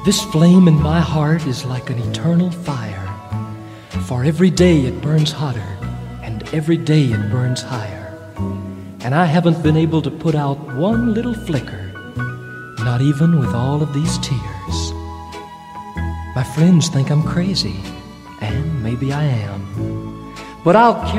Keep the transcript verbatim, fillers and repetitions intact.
This flame in my heart is like an eternal fire, for every day it burns hotter, and every day it burns higher. And I haven't been able to put out one little flicker, not even with all of these tears. My friends think I'm crazy, and maybe I am, but I'll carry